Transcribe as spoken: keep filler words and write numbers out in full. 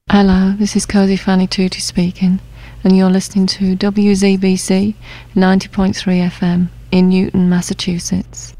Hello, this is Cozy Fanny Tootie speaking, and you're listening to W Z B C ninety point three F M in Newton, Massachusetts.